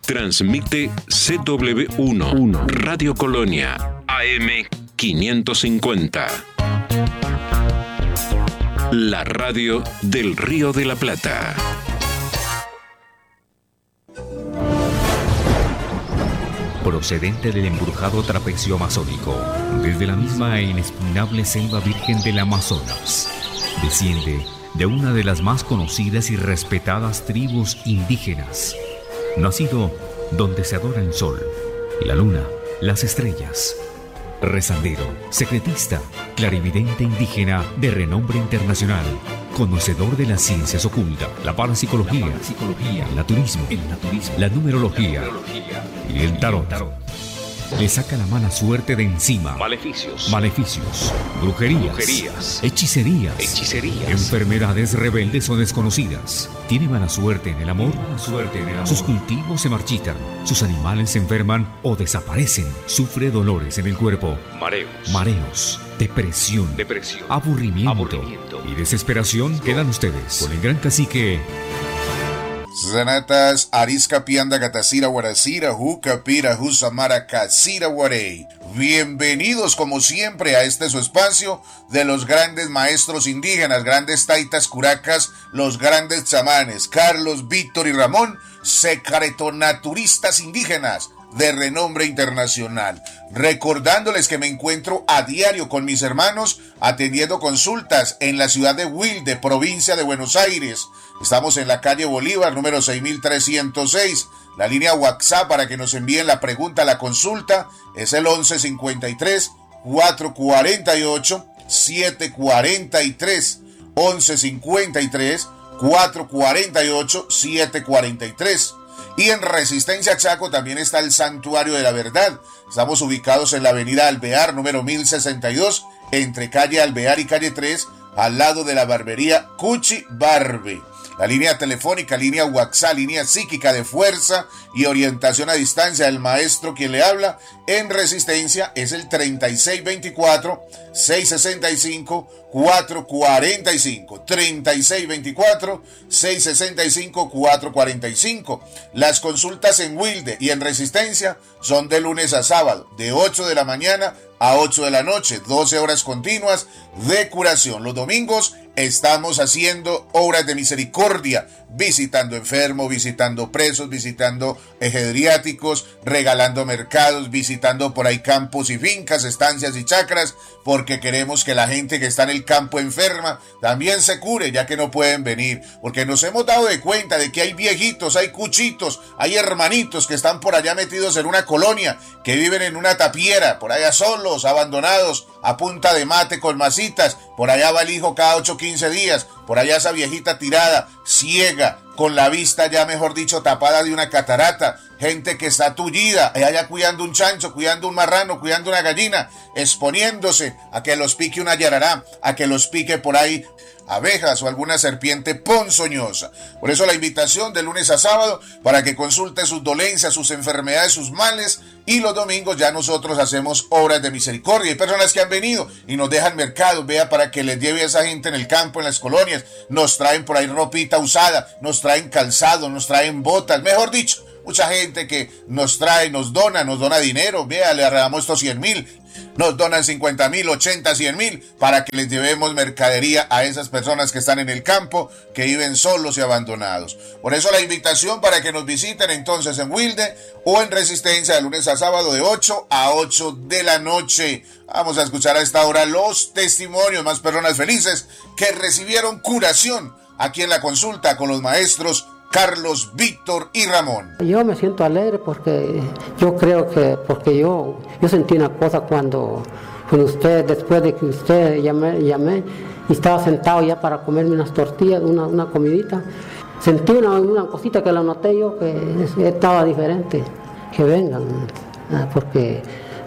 Transmite CW1, Radio Colonia, AM 550. La radio del Río de la Plata. Procedente del embrujado trapecio amazónico, desde la misma e inexpugnable selva virgen del Amazonas, desciende de una de las más conocidas y respetadas tribus indígenas, nacido donde se adora el sol, la luna, las estrellas. Rezandero, secretista, clarividente indígena de renombre internacional, conocedor de las ciencias ocultas, la parapsicología, el naturismo, la numerología y el tarot. Le saca la mala suerte de encima. Maleficios, brujerías, hechicerías, enfermedades rebeldes o desconocidas. Tiene mala suerte en el amor. Sus cultivos se marchitan, sus animales se enferman o desaparecen. Sufre dolores en el cuerpo, mareos, depresión, aburrimiento y desesperación. Quedan ustedes con el gran cacique Zanatas Arisca Pianda Gatacira Guaracira Jucapira Jusamara Casira Guarey. Bienvenidos como siempre a este su espacio de los grandes maestros indígenas, grandes taitas curacas, los grandes chamanes Carlos, Víctor y Ramón, secretonaturistas indígenas de renombre internacional. Recordándoles que me encuentro a diario con mis hermanos atendiendo consultas en la ciudad de Wilde, provincia de Buenos Aires. Estamos en la calle Bolívar, número 6306. La línea WhatsApp para que nos envíen la pregunta, la consulta, es el 1153-448-743. 1153-448-743. Y en Resistencia Chaco también está el Santuario de la Verdad. Estamos ubicados en la avenida Alvear, número 1062, entre calle Alvear y calle 3, al lado de la barbería Cuchi Barbe. La línea telefónica, línea WhatsApp, línea psíquica de fuerza y orientación a distancia del maestro quien le habla en Resistencia es el 3624-665-445. 3624-665-445. Las consultas en Wilde y en Resistencia son de lunes a sábado, de 8 de la mañana a 8 de la noche, 12 horas continuas de curación. Los domingos estamos haciendo obras de misericordia, visitando enfermos, visitando presos, visitando geriátricos, regalando mercados, visitando por ahí campos y fincas, estancias y chacras, porque queremos que la gente que está en el campo enferma también se cure, ya que no pueden venir, porque nos hemos dado de cuenta de que hay viejitos, hay cuchitos, hay hermanitos que están por allá metidos en una colonia, que viven en una tapiera, por allá solos, abandonados, a punta de mate con masitas, por allá va el hijo cada 8 o 15 días, por allá esa viejita tirada, ciega, con la vista ya mejor dicho tapada de una catarata, gente que está tullida, allá cuidando un chancho, cuidando un marrano, cuidando una gallina, exponiéndose a que los pique una yarará, a que los pique por ahí abejas o alguna serpiente ponzoñosa. Por eso la invitación de lunes a sábado para que consulte sus dolencias, sus enfermedades, sus males, y los domingos ya nosotros hacemos obras de misericordia. Hay personas que han venido y nos dejan mercados, vea, para que les lleve a esa gente en el campo, en las colonias, nos traen por ahí ropita usada, nos traen calzado, nos traen botas, mejor dicho, mucha gente que nos trae, nos dona dinero, vea, le arreglamos estos 100,000, nos donan 50,000, 80, 100,000 para que les llevemos mercadería a esas personas que están en el campo, que viven solos y abandonados. Por eso la invitación para que nos visiten entonces en Wilde o en Resistencia de lunes a sábado de 8 a 8 de la noche. Vamos a escuchar a esta hora los testimonios, más personas felices que recibieron curación aquí en la consulta con los maestros Carlos, Víctor y Ramón. Yo me siento alegre porque yo creo que, porque yo sentí una cosa cuando usted, después de que usted llamé y estaba sentado ya para comerme unas tortillas, una comidita, sentí una cosita que la noté yo, que estaba diferente, que vengan, porque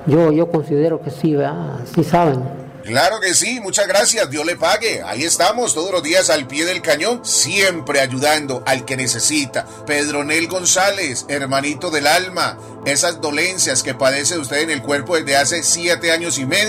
yo considero que sí, ¿verdad? Sí saben. Claro que sí, muchas gracias, Dios le pague. Ahí estamos todos los días al pie del cañón, siempre ayudando al que necesita. Pedronel González, hermanito del alma, esas dolencias que padece usted en el cuerpo desde hace 7 años y medio,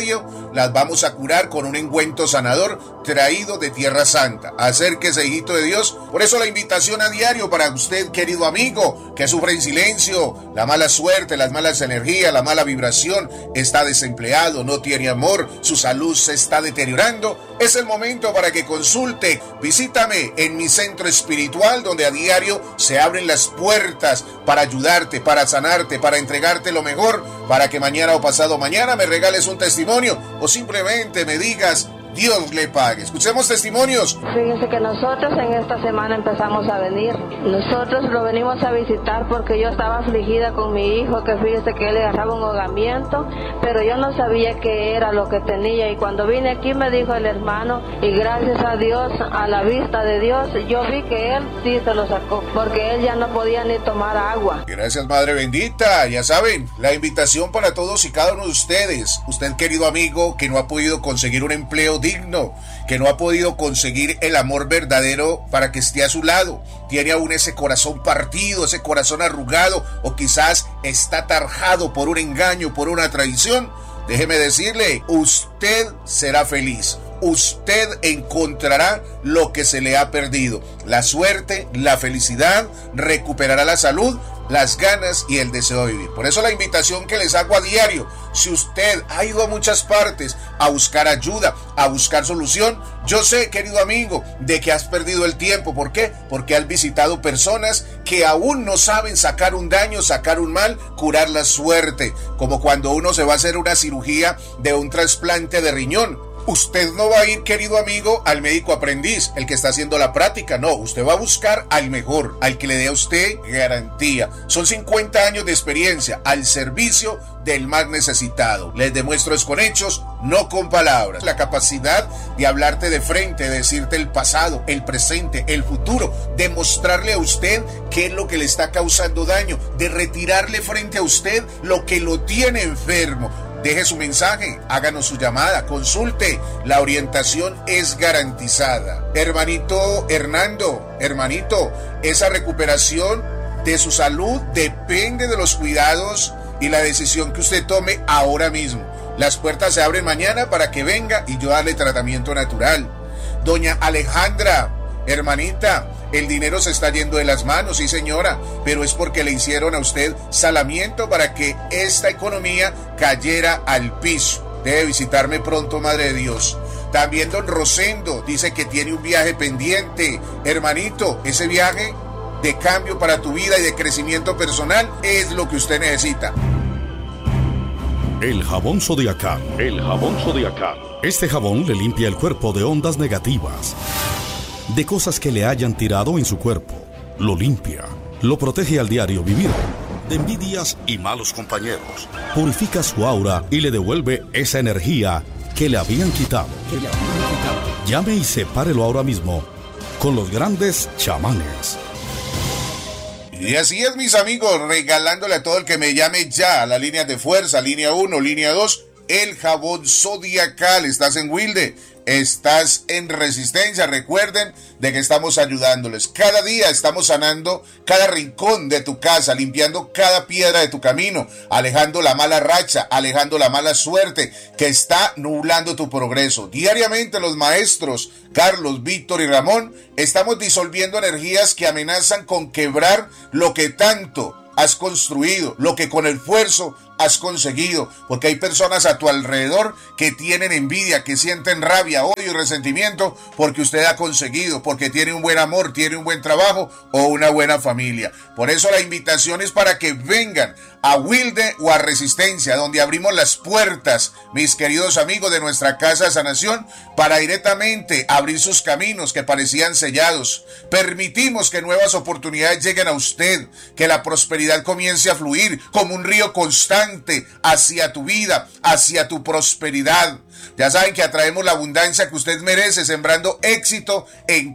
las vamos a curar con un ungüento sanador traído de Tierra Santa. Acérquese, hijito de Dios. Por eso la invitación a diario para usted, querido amigo, que sufre en silencio la mala suerte, las malas energías, la mala vibración, está desempleado, no tiene amor, su salud se está deteriorando. Es el momento para que consulte. Visítame en mi centro espiritual, donde a diario se abren las puertas para ayudarte, para sanarte, para entregarte lo mejor, para que mañana o pasado mañana me regales un testimonio o simplemente me digas: Dios le pague. Escuchemos testimonios. Fíjense que nosotros en esta semana empezamos a venir. Nosotros lo venimos a visitar porque yo estaba afligida con mi hijo, que fíjese que él le agarraba un ahogamiento, pero yo no sabía qué era lo que tenía. Y cuando vine aquí me dijo el hermano, y gracias a Dios, a la vista de Dios, yo vi que él sí se lo sacó, porque él ya no podía ni tomar agua. Gracias, Madre bendita. Ya saben, la invitación para todos y cada uno de ustedes. Usted, querido amigo, que no ha podido conseguir un empleo digno, que no ha podido conseguir el amor verdadero para que esté a su lado, tiene aún ese corazón partido, ese corazón arrugado, o quizás está tarjado por un engaño, por una traición. Déjeme decirle, usted será feliz. Usted encontrará lo que se le ha perdido: la suerte, la felicidad, recuperará la salud, las ganas y el deseo de vivir. Por eso la invitación que les hago a diario: si usted ha ido a muchas partes a buscar ayuda, a buscar solución, yo sé, querido amigo, de que has perdido el tiempo. ¿Por qué? Porque has visitado personas que aún no saben sacar un daño, sacar un mal, curar la suerte, como cuando uno se va a hacer una cirugía de un trasplante de riñón. Usted no va a ir, querido amigo, al médico aprendiz, el que está haciendo la práctica. No, usted va a buscar al mejor, al que le dé a usted garantía. Son 50 años de experiencia al servicio del más necesitado. Les demuestro es con hechos, no con palabras. La capacidad de hablarte de frente, de decirte el pasado, el presente, el futuro, de mostrarle a usted qué es lo que le está causando daño, de retirarle frente a usted lo que lo tiene enfermo. Deje su mensaje, háganos su llamada, consulte, la orientación es garantizada. Hermanito Hernando, hermanito, esa recuperación de su salud depende de los cuidados y la decisión que usted tome ahora mismo. Las puertas se abren mañana para que venga y yo darle tratamiento natural. Doña Alejandra, hermanita, el dinero se está yendo de las manos, sí señora, pero es porque le hicieron a usted salamiento para que esta economía cayera al piso. Debe visitarme pronto, Madre de Dios. También don Rosendo dice que tiene un viaje pendiente. Hermanito, ese viaje de cambio para tu vida y de crecimiento personal es lo que usted necesita. El jabón Zodiacal. El jabón Zodiacal. Este jabón le limpia el cuerpo de ondas negativas, de cosas que le hayan tirado en su cuerpo. Lo limpia, lo protege al diario vivir de envidias y malos compañeros. Purifica su aura y le devuelve esa energía que le habían quitado. Llame y sepárelo ahora mismo con los grandes chamanes. Y así es, mis amigos, regalándole a todo el que me llame ya a las líneas de fuerza, línea 1, línea 2, el jabón Zodiacal. Estás en Wilde, estás en Resistencia. Recuerden de que estamos ayudándoles. Cada día estamos sanando cada rincón de tu casa, limpiando cada piedra de tu camino, alejando la mala racha, alejando la mala suerte que está nublando tu progreso. Diariamente los maestros Carlos, Víctor y Ramón estamos disolviendo energías que amenazan con quebrar lo que tanto has construido, lo que con esfuerzo has conseguido, porque hay personas a tu alrededor que tienen envidia, que sienten rabia, odio y resentimiento porque usted ha conseguido, porque tiene un buen amor, tiene un buen trabajo o una buena familia. Por eso la invitación es para que vengan a Wilde o a Resistencia, donde abrimos las puertas, mis queridos amigos, de nuestra casa de sanación, para directamente abrir sus caminos que parecían sellados. Permitimos que nuevas oportunidades lleguen a usted, que la prosperidad comience a fluir como un río constante hacia tu vida, hacia tu prosperidad. Ya saben que atraemos la abundancia que usted merece, sembrando éxito en